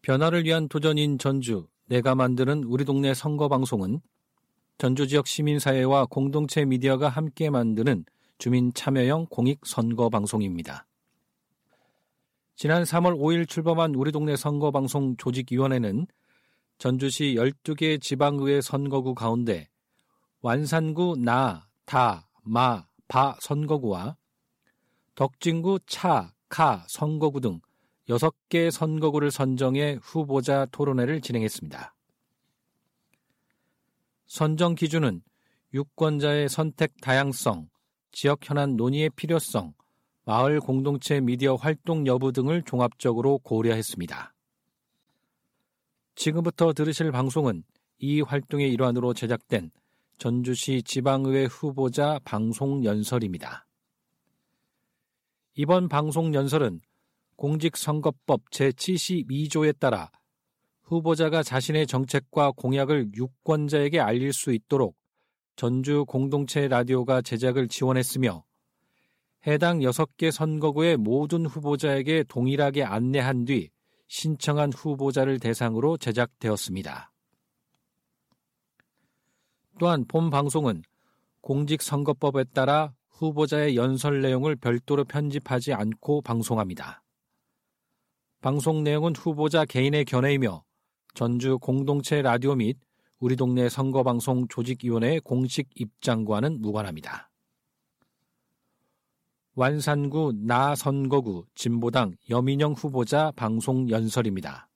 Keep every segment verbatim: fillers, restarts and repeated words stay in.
변화를 위한 도전인 전주, 내가 만드는 우리 동네 선거방송은 전주 지역 시민사회와 공동체 미디어가 함께 만드는 주민 참여형 공익 선거방송입니다. 지난 삼월 오일 출범한 우리 동네 선거방송 조직위원회는 전주시 열두 개 지방의회 선거구 가운데 완산구 나, 다, 마, 바 선거구와 덕진구 차, 카 선거구 등 여섯 개 선거구를 선정해 후보자 토론회를 진행했습니다. 선정 기준은 유권자의 선택 다양성, 지역 현안 논의의 필요성, 마을 공동체 미디어 활동 여부 등을 종합적으로 고려했습니다. 지금부터 들으실 방송은 이 활동의 일환으로 제작된 전주시 지방의회 후보자 방송 연설입니다. 이번 방송 연설은 공직선거법 제칠십이 조에 따라 후보자가 자신의 정책과 공약을 유권자에게 알릴 수 있도록 전주 공동체 라디오가 제작을 지원했으며 해당 여섯 개 선거구의 모든 후보자에게 동일하게 안내한 뒤 신청한 후보자를 대상으로 제작되었습니다. 또한 본 방송은 공직선거법에 따라 후보자의 연설 내용을 별도로 편집하지 않고 방송합니다. 방송 내용은 후보자 개인의 견해이며 전주 공동체 라디오 및 우리 동네 선거방송 조직위원회의 공식 입장과는 무관합니다. 완산구 나 선거구 진보당 여민영 후보자 방송 연설입니다.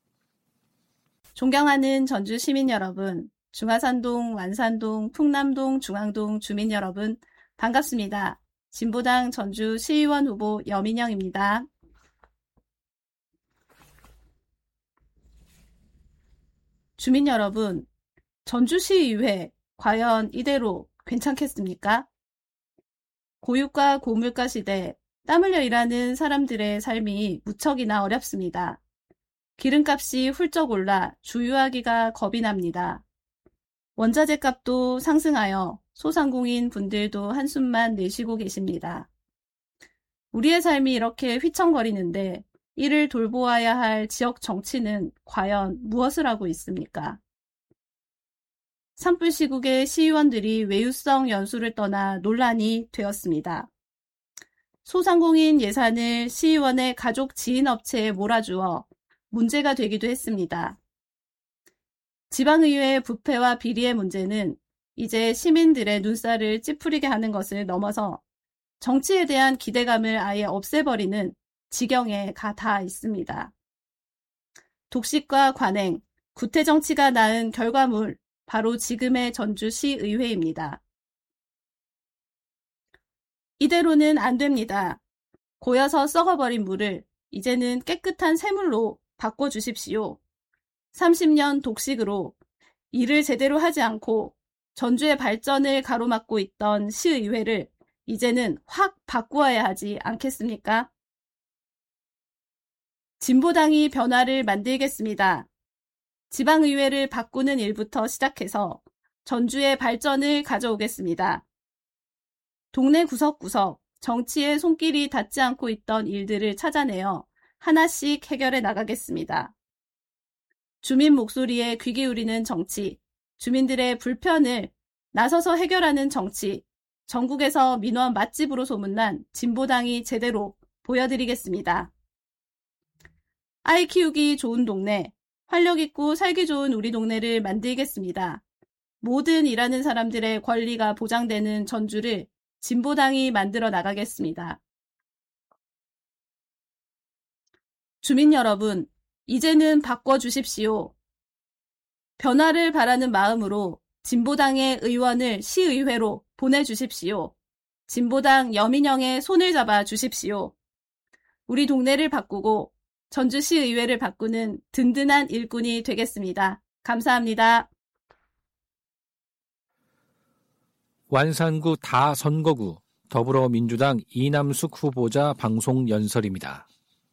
존경하는 전주 시민 여러분, 중화산동, 완산동, 풍남동, 중앙동 주민 여러분, 반갑습니다. 진보당 전주 시의원 후보 여민영입니다. 주민 여러분, 전주시의회 과연 이대로 괜찮겠습니까? 고유가 고물가 시대 땀 흘려 일하는 사람들의 삶이 무척이나 어렵습니다. 기름값이 훌쩍 올라 주유하기가 겁이 납니다. 원자재 값도 상승하여 소상공인 분들도 한숨만 내쉬고 계십니다. 우리의 삶이 이렇게 휘청거리는데 이를 돌보아야 할 지역 정치는 과연 무엇을 하고 있습니까? 산불 시국의 시의원들이 외유성 연수를 떠나 논란이 되었습니다. 소상공인 예산을 시의원의 가족 지인업체에 몰아주어 문제가 되기도 했습니다. 지방의회 부패와 비리의 문제는 이제 시민들의 눈살을 찌푸리게 하는 것을 넘어서 정치에 대한 기대감을 아예 없애버리는 지경에 가 닿아 있습니다. 독식과 관행, 구태정치가 낳은 결과물, 바로 지금의 전주시의회입니다. 이대로는 안 됩니다. 고여서 썩어버린 물을 이제는 깨끗한 샘물로 바꿔주십시오. 삼십 년 독식으로 일을 제대로 하지 않고 전주의 발전을 가로막고 있던 시의회를 이제는 확 바꾸어야 하지 않겠습니까? 진보당이 변화를 만들겠습니다. 지방의회를 바꾸는 일부터 시작해서 전주의 발전을 가져오겠습니다. 동네 구석구석 정치의 손길이 닿지 않고 있던 일들을 찾아내어 하나씩 해결해 나가겠습니다. 주민 목소리에 귀 기울이는 정치, 주민들의 불편을 나서서 해결하는 정치, 전국에서 민원 맛집으로 소문난 진보당이 제대로 보여드리겠습니다. 아이 키우기 좋은 동네, 활력 있고 살기 좋은 우리 동네를 만들겠습니다. 모든 일하는 사람들의 권리가 보장되는 전주를 진보당이 만들어 나가겠습니다. 주민 여러분, 이제는 바꿔주십시오. 변화를 바라는 마음으로 진보당의 의원을 시의회로 보내주십시오. 진보당 여민영의 손을 잡아 주십시오. 우리 동네를 바꾸고 전주시의회를 바꾸는 든든한 일꾼이 되겠습니다. 감사합니다. 완산구 다 선거구 더불어민주당 이남숙 후보자 방송 연설입니다.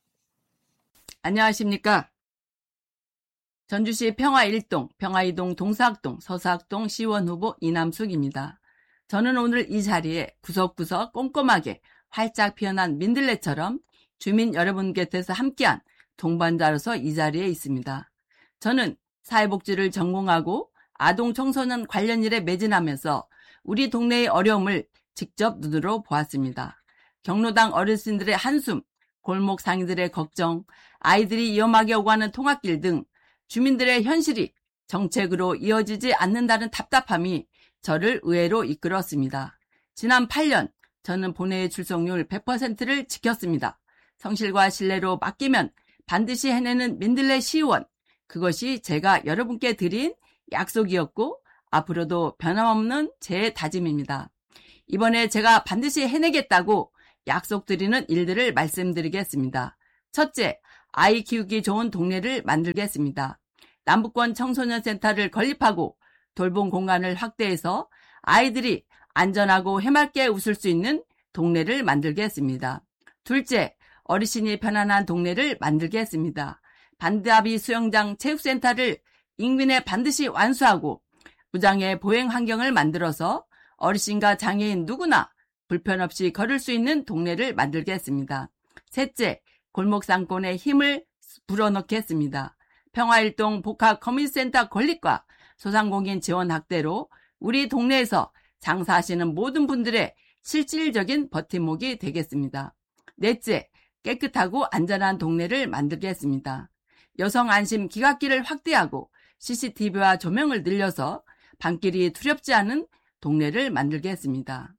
안녕하십니까. 전주시 평화 일 동, 평화 이 동, 동사학동, 서사학동 시의원 후보 이남숙입니다. 저는 오늘 이 자리에 구석구석 꼼꼼하게 활짝 피어난 민들레처럼 주민 여러분 곁에서 함께한 동반자로서 이 자리에 있습니다. 저는 사회복지를 전공하고 아동 청소년 관련 일에 매진하면서 우리 동네의 어려움을 직접 눈으로 보았습니다. 경로당 어르신들의 한숨, 골목 상인들의 걱정, 아이들이 위험하게 오가는 통학길 등 주민들의 현실이 정책으로 이어지지 않는다는 답답함이 저를 의회로 이끌었습니다. 지난 팔 년 저는 본회의 출석률 백 퍼센트를 지켰습니다. 성실과 신뢰로 맡기면 반드시 해내는 민들레 시의원, 그것이 제가 여러분께 드린 약속이었고 앞으로도 변함없는 제 다짐입니다. 이번에 제가 반드시 해내겠다고 약속드리는 일들을 말씀드리겠습니다. 첫째, 아이 키우기 좋은 동네를 만들겠습니다. 남북권 청소년 센터를 건립하고 돌봄 공간을 확대해서 아이들이 안전하고 해맑게 웃을 수 있는 동네를 만들겠습니다. 둘째, 어르신이 편안한 동네를 만들겠습니다. 반다비 수영장 체육센터를 인근에 반드시 완수하고 무장애 보행 환경을 만들어서 어르신과 장애인 누구나 불편 없이 걸을 수 있는 동네를 만들겠습니다. 셋째, 골목상권에 힘을 불어넣겠습니다. 평화일동 복합 커뮤니티센터 건립과 소상공인 지원 확대로 우리 동네에서 장사하시는 모든 분들의 실질적인 버팀목이 되겠습니다. 넷째, 깨끗하고 안전한 동네를 만들겠습니다. 여성 안심 기각기를 확대하고 씨씨티비와 조명을 늘려서 밤길이 두렵지 않은 동네를 만들겠습니다.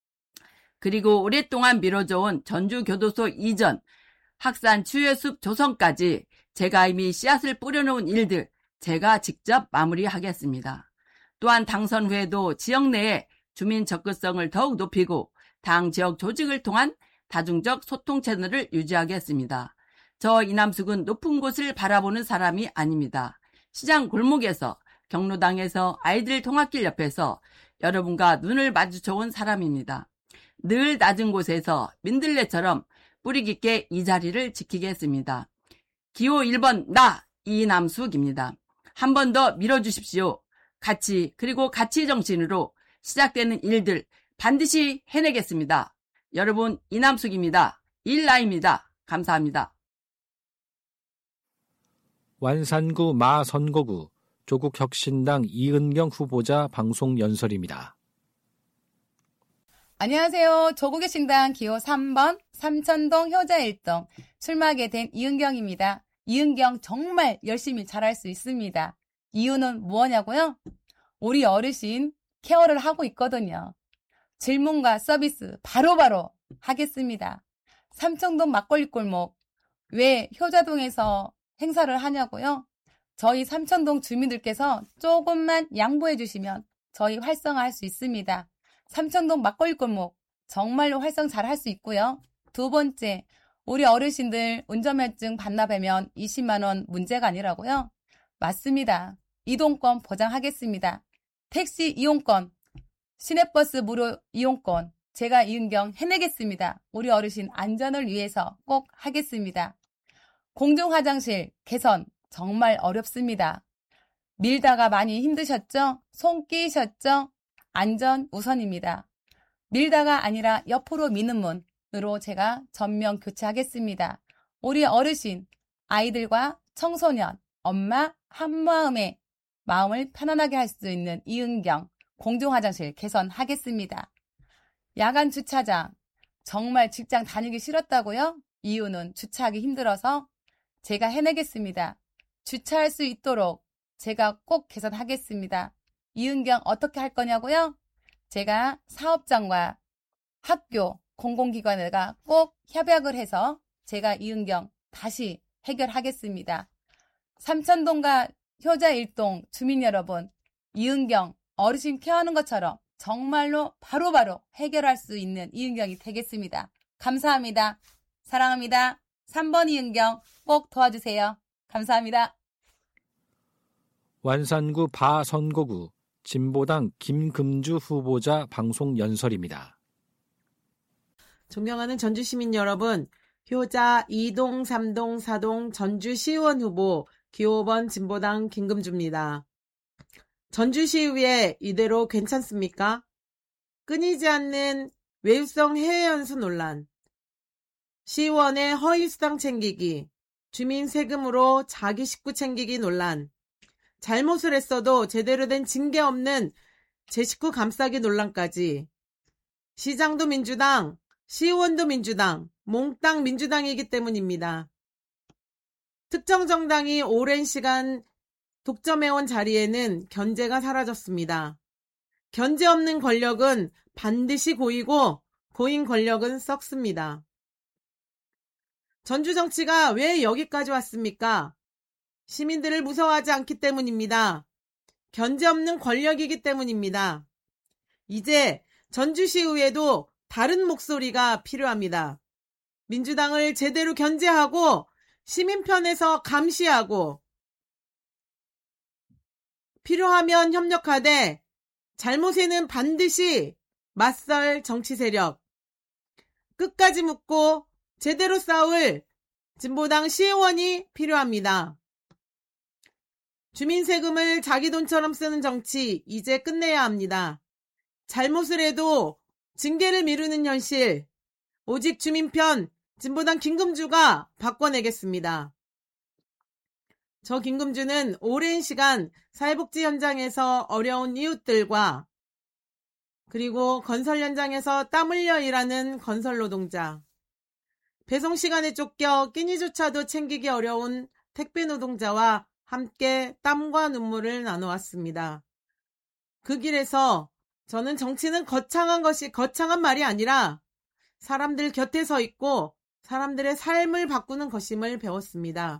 그리고 오랫동안 미뤄져온 전주교도소 이전, 학산 치유숲 조성까지 제가 이미 씨앗을 뿌려놓은 일들 제가 직접 마무리하겠습니다. 또한 당선 후에도 지역 내에 주민 접근성을 더욱 높이고 당 지역 조직을 통한 다중적 소통 채널을 유지하겠습니다. 저 이남숙은 높은 곳을 바라보는 사람이 아닙니다. 시장 골목에서, 경로당에서, 아이들 통학길 옆에서 여러분과 눈을 마주쳐온 사람입니다. 늘 낮은 곳에서 민들레처럼 뿌리 깊게 이 자리를 지키겠습니다. 기호 일 번 나 이남숙입니다. 한 번 더 밀어주십시오. 가치 그리고 가치 정신으로 시작되는 일들 반드시 해내겠습니다. 여러분, 이남숙입니다. 일라입니다. 감사합니다. 완산구 마선거구 조국혁신당 이은경 후보자 방송 연설입니다. 안녕하세요. 조국혁신당 기호 삼 번 삼천동 효자 일 동 출마하게 된 이은경입니다. 이은경 정말 열심히 잘할 수 있습니다. 이유는 뭐냐고요? 우리 어르신 케어를 하고 있거든요. 질문과 서비스 바로바로 하겠습니다. 삼청동 막걸리 골목 왜 효자동에서 행사를 하냐고요? 저희 삼천동 주민들께서 조금만 양보해 주시면 저희 활성화할 수 있습니다. 삼천동 막걸리 골목 정말로 활성 잘 할 수 있고요. 두 번째, 우리 어르신들 운전면허증 반납하면 이십만 원 문제가 아니라고요? 맞습니다. 이동권 보장하겠습니다. 택시 이용권, 시내버스 무료 이용권 제가 이은경 해내겠습니다. 우리 어르신 안전을 위해서 꼭 하겠습니다. 공중화장실 개선 정말 어렵습니다. 밀다가 많이 힘드셨죠? 손 끼셨죠? 안전 우선입니다. 밀다가 아니라 옆으로 미는 문으로 제가 전면 교체하겠습니다. 우리 어르신, 아이들과 청소년, 엄마 한마음에 마음을 편안하게 할 수 있는 이은경 공중화장실 개선하겠습니다. 야간 주차장 정말 직장 다니기 싫었다고요? 이유는 주차하기 힘들어서 제가 해내겠습니다. 주차할 수 있도록 제가 꼭 개선하겠습니다. 이은경 어떻게 할 거냐고요? 제가 사업장과 학교, 공공기관에다가 꼭 협약을 해서 제가 이은경 다시 해결하겠습니다. 삼천동과 효자 일 동 주민 여러분, 이은경 어르신 케어하는 것처럼 정말로 바로바로 해결할 수 있는 이은경이 되겠습니다. 감사합니다. 사랑합니다. 삼 번 이은경 꼭 도와주세요. 감사합니다. 완산구 바선거구 진보당 김금주 후보자 방송 연설입니다. 존경하는 전주시민 여러분, 효자 이 동, 삼 동, 사 동 전주시의원 후보 기호 오 번 진보당 김금주입니다. 전주시의회 이대로 괜찮습니까? 끊이지 않는 외유성 해외 연수 논란, 시의원의 허위 수당 챙기기, 주민 세금으로 자기 식구 챙기기 논란, 잘못을 했어도 제대로 된 징계 없는 제 식구 감싸기 논란까지 시장도 민주당, 시의원도 민주당, 몽땅 민주당이기 때문입니다. 특정 정당이 오랜 시간 독점해온 자리에는 견제가 사라졌습니다. 견제 없는 권력은 반드시 고이고 고인 권력은 썩습니다. 전주 정치가 왜 여기까지 왔습니까? 시민들을 무서워하지 않기 때문입니다. 견제 없는 권력이기 때문입니다. 이제 전주시의회도 다른 목소리가 필요합니다. 민주당을 제대로 견제하고 시민 편에서 감시하고 필요하면 협력하되 잘못에는 반드시 맞설 정치 세력, 끝까지 묻고 제대로 싸울 진보당 시의원이 필요합니다. 주민 세금을 자기 돈처럼 쓰는 정치 이제 끝내야 합니다. 잘못을 해도 징계를 미루는 현실, 오직 주민 편 진보당 김금주가 바꿔내겠습니다. 저 김금주는 오랜 시간 사회복지 현장에서 어려운 이웃들과 그리고 건설 현장에서 땀 흘려 일하는 건설 노동자, 배송 시간에 쫓겨 끼니조차도 챙기기 어려운 택배 노동자와 함께 땀과 눈물을 나눠왔습니다. 그 길에서 저는 정치는 거창한 것이 거창한 말이 아니라 사람들 곁에 서 있고 사람들의 삶을 바꾸는 것임을 배웠습니다.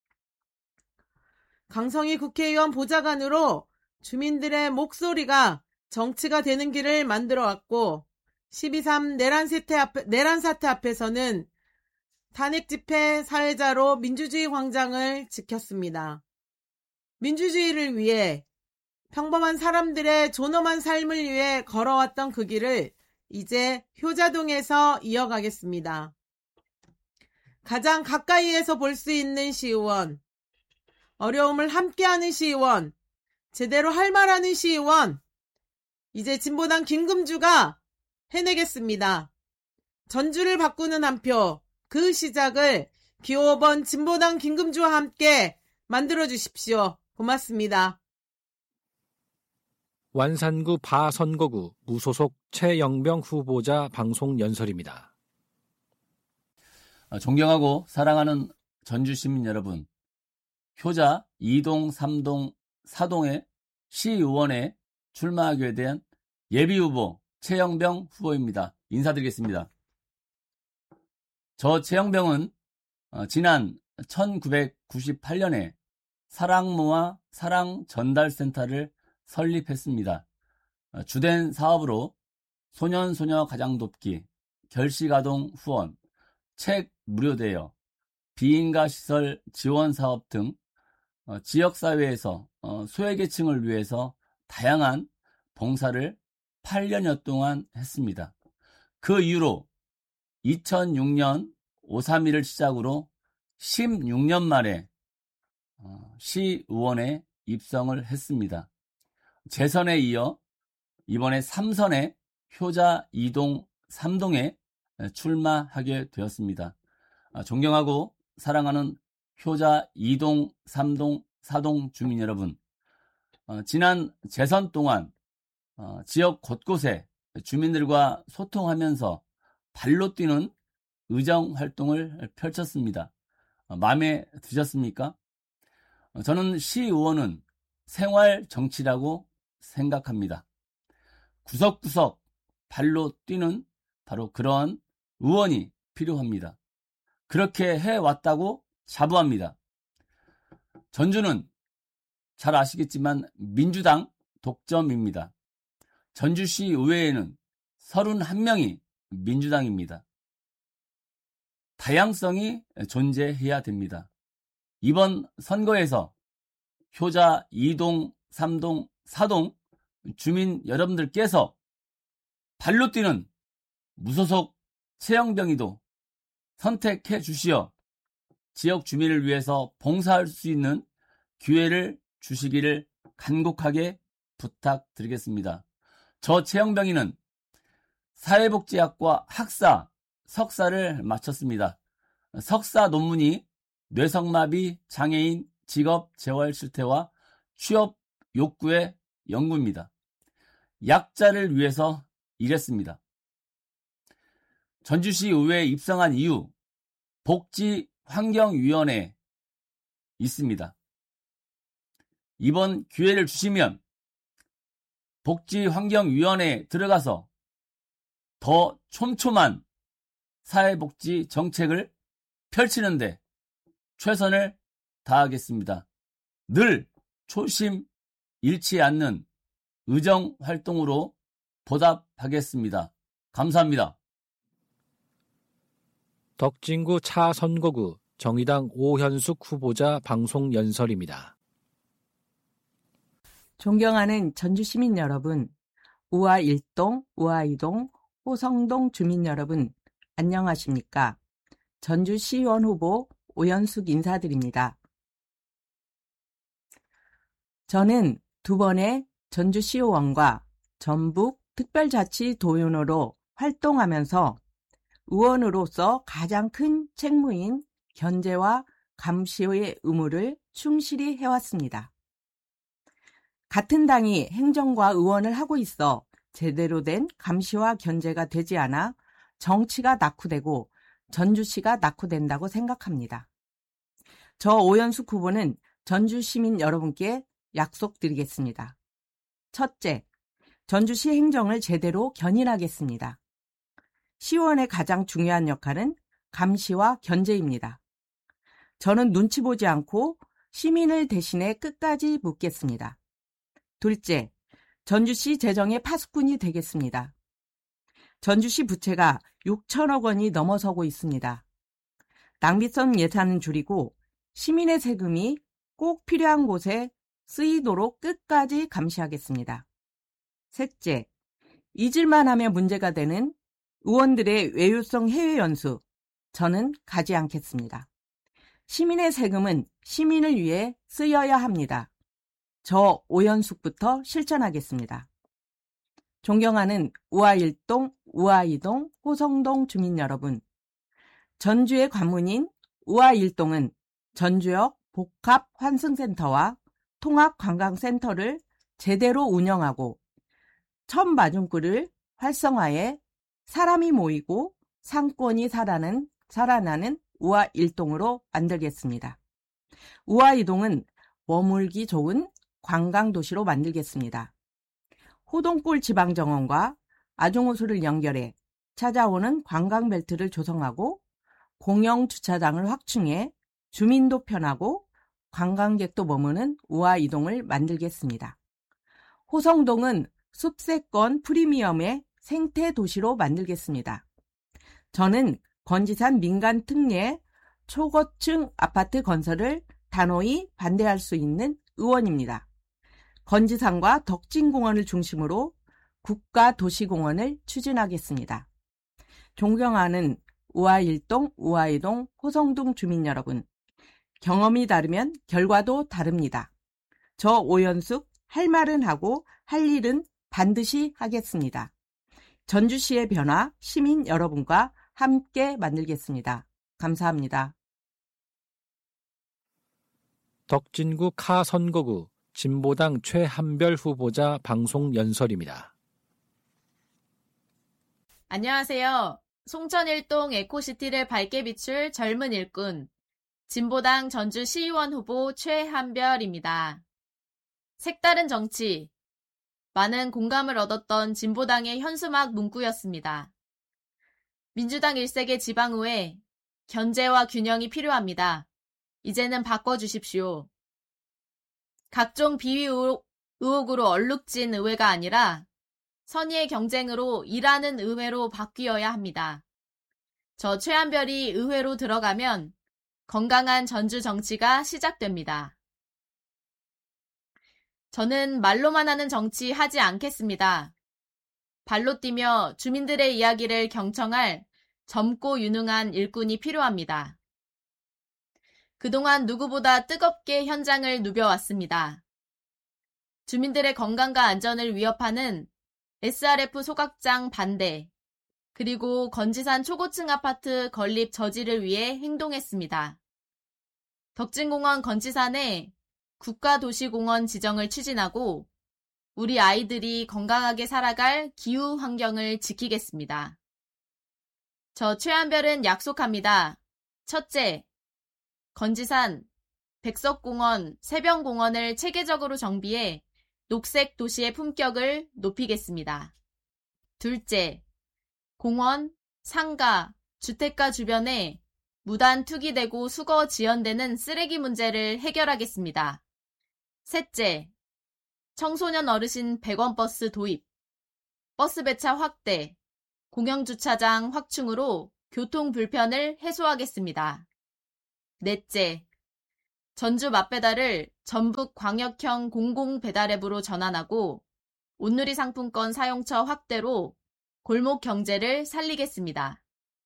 강성희 국회의원 보좌관으로 주민들의 목소리가 정치가 되는 길을 만들어왔고 십이 삼 내란 사태, 앞, 내란 사태 앞에서는 탄핵 집회 사회자로 민주주의 광장을 지켰습니다. 민주주의를 위해 평범한 사람들의 존엄한 삶을 위해 걸어왔던 그 길을 이제 효자동에서 이어가겠습니다. 가장 가까이에서 볼 수 있는 시의원, 어려움을 함께하는 시의원, 제대로 할 말하는 시의원, 이제 진보당 김금주가 해내겠습니다. 전주를 바꾸는 한 표, 그 시작을 기호 오 번 진보당 김금주와 함께 만들어 주십시오. 고맙습니다. 완산구 바선거구 무소속 최영병 후보자 방송 연설입니다. 존경하고 사랑하는 전주시민 여러분, 효자 이 동, 삼 동, 사 동의 시의원에 출마하게 된 예비후보 최영병 후보입니다. 인사드리겠습니다. 저 최영병은 지난 천구백구십팔 년에 사랑모아 사랑전달센터를 설립했습니다. 주된 사업으로 소년소녀 가장돕기, 결식아동 후원, 책 무료대여, 비인가 시설 지원 사업 등 지역사회에서 소외계층을 위해서 다양한 봉사를 팔 년여 동안 했습니다. 그 이후로 이천육 년 오삼일을 시작으로 십육 년 만에 시의원에 입성을 했습니다. 재선에 이어 이번에 삼 선에 효자 이 동, 삼 동에 출마하게 되었습니다. 존경하고 사랑하는 효자 이 동, 삼 동, 사 동 주민 여러분, 지난 재선 동안 지역 곳곳에 주민들과 소통하면서 발로 뛰는 의정활동을 펼쳤습니다. 마음에 드셨습니까? 저는 시의원은 생활정치라고 생각합니다. 구석구석 발로 뛰는 바로 그런 의원이 필요합니다. 그렇게 해왔다고 자부합니다. 전주는 잘 아시겠지만 민주당 독점입니다. 전주시 의회에는 서른한 명이 민주당입니다. 다양성이 존재해야 됩니다. 이번 선거에서 효자 이 동, 삼 동, 사 동 주민 여러분들께서 발로 뛰는 무소속 최영병이도 선택해 주시어 지역 주민을 위해서 봉사할 수 있는 기회를 주시기를 간곡하게 부탁드리겠습니다. 저 최영병이는 사회복지학과 학사, 석사를 마쳤습니다. 석사 논문이 뇌성마비, 장애인, 직업, 재활 실태와 취업 욕구의 연구입니다. 약자를 위해서 일했습니다. 전주시 의회에 입성한 이후 복지환경위원회에 있습니다. 이번 기회를 주시면 복지환경위원회에 들어가서 더 촘촘한 사회복지 정책을 펼치는데 최선을 다하겠습니다. 늘 초심 잃지 않는 의정 활동으로 보답하겠습니다. 감사합니다. 덕진구 차선거구 정의당 오현숙 후보자 방송 연설입니다. 존경하는 전주시민 여러분, 우화 일 동, 우화 이 동, 호성동 주민 여러분, 안녕하십니까? 전주시의원 후보 오현숙 인사드립니다. 저는 두 번의 전주시의원과 전북 특별자치도의원으로 활동하면서 의원으로서 가장 큰 책무인 견제와 감시의 의무를 충실히 해왔습니다. 같은 당이 행정과 의원을 하고 있어 제대로 된 감시와 견제가 되지 않아 정치가 낙후되고 전주시가 낙후된다고 생각합니다. 저 오현숙 후보는 전주 시민 여러분께 약속드리겠습니다. 첫째, 전주시 행정을 제대로 견인하겠습니다. 시의원의 가장 중요한 역할은 감시와 견제입니다. 저는 눈치 보지 않고 시민을 대신해 끝까지 묻겠습니다. 둘째, 전주시 재정의 파수꾼이 되겠습니다. 전주시 부채가 육천억 원이 넘어서고 있습니다. 낭비성 예산은 줄이고 시민의 세금이 꼭 필요한 곳에 쓰이도록 끝까지 감시하겠습니다. 셋째, 잊을만 하면 문제가 되는 의원들의 외유성 해외 연수, 저는 가지 않겠습니다. 시민의 세금은 시민을 위해 쓰여야 합니다. 저 오현숙부터 실천하겠습니다. 존경하는 우화 일 동, 우화 이 동, 호성동 주민 여러분, 전주의 관문인 우화 일 동은 전주역 복합환승센터와 통합관광센터를 제대로 운영하고 천마중굴을 활성화해 사람이 모이고 상권이 살아나는, 살아나는 우화 일 동으로 만들겠습니다. 우화 이 동은 머물기 좋은 관광도시로 만들겠습니다. 호동골 지방정원과 아종호수를 연결해 찾아오는 관광벨트를 조성하고 공영주차장을 확충해 주민도 편하고 관광객도 머무는 우화 이 동을 만들겠습니다. 호성동은 숲세권 프리미엄의 생태도시로 만들겠습니다. 저는 건지산 민간 특례 초고층 아파트 건설을 단호히 반대할 수 있는 의원입니다. 건지산과 덕진공원을 중심으로 국가도시공원을 추진하겠습니다. 존경하는 우화 일 동, 우화 이 동, 호성동 주민 여러분, 경험이 다르면 결과도 다릅니다. 저 오현숙 할 말은 하고 할 일은 반드시 하겠습니다. 전주시의 변화 시민 여러분과 함께 만들겠습니다. 감사합니다. 덕진구 카 선거구 진보당 최한별 후보자 방송 연설입니다. 안녕하세요. 송천 일 동 에코시티를 밝게 비출 젊은 일꾼, 진보당 전주시의원 후보 최한별입니다. 색다른 정치, 많은 공감을 얻었던 진보당의 현수막 문구였습니다. 민주당 일색의 지방의회, 견제와 균형이 필요합니다. 이제는 바꿔주십시오. 각종 비위 의혹, 의혹으로 얼룩진 의회가 아니라 선의의 경쟁으로 일하는 의회로 바뀌어야 합니다. 저 최한별이 의회로 들어가면 건강한 전주 정치가 시작됩니다. 저는 말로만 하는 정치 하지 않겠습니다. 발로 뛰며 주민들의 이야기를 경청할 젊고 유능한 일꾼이 필요합니다. 그동안 누구보다 뜨겁게 현장을 누벼왔습니다. 주민들의 건강과 안전을 위협하는 에스알에프 소각장 반대, 그리고 건지산 초고층 아파트 건립 저지를 위해 행동했습니다. 덕진공원 건지산에 국가도시공원 지정을 추진하고 우리 아이들이 건강하게 살아갈 기후 환경을 지키겠습니다. 저 최한별은 약속합니다. 첫째, 건지산, 백석공원, 세변공원을 체계적으로 정비해 녹색 도시의 품격을 높이겠습니다. 둘째, 공원, 상가, 주택가 주변에 무단 투기되고 수거 지연되는 쓰레기 문제를 해결하겠습니다. 셋째, 청소년 어르신 백 원 버스 도입, 버스 배차 확대, 공영주차장 확충으로 교통 불편을 해소하겠습니다. 넷째, 전주 맛배달을 전북 광역형 공공배달앱으로 전환하고 온누리 상품권 사용처 확대로 골목 경제를 살리겠습니다.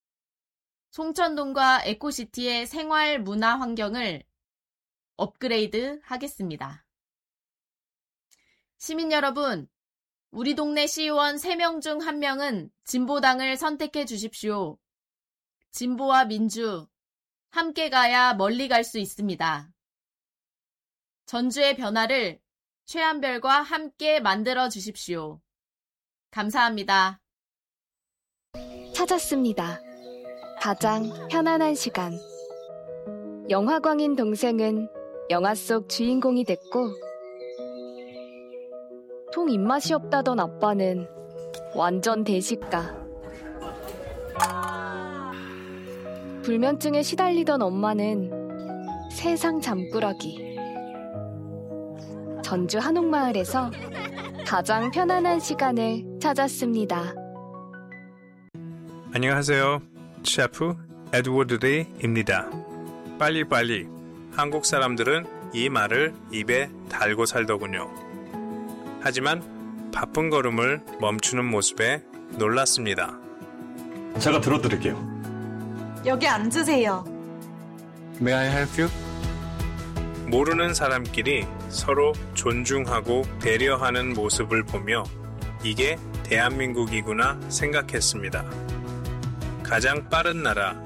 송천동과 에코시티의 생활 문화 환경을 업그레이드 하겠습니다. 시민 여러분, 우리 동네 시의원 세 명 중 한 명은 진보당을 선택해 주십시오. 진보와 민주, 함께 가야 멀리 갈 수 있습니다. 전주의 변화를 최한별과 함께 만들어 주십시오. 감사합니다. 찾았습니다. 가장 편안한 시간. 영화광인 동생은 영화 속 주인공이 됐고, 통 입맛이 없다던 아빠는 완전 대식가. 불면증에 시달리던 엄마는 세상 잠꾸러기. 전주 한옥마을에서 가장 편안한 시간을 찾았습니다. 안녕하세요. 셰프 에드워드 리입니다. 빨리빨리. 한국 사람들은 이 말을 입에 달고 살더군요. 하지만 바쁜 걸음을 멈추는 모습에 놀랐습니다. 제가 들어드릴게요. 여기 앉으세요. May I help you? 모르는 사람끼리 서로 존중하고 배려하는 모습을 보며 이게 대한민국이구나 생각했습니다. 가장 빠른 나라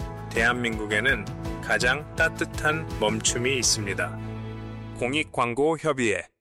대한민국에는 가장 따뜻한 멈춤이 있습니다. 공익광고협의회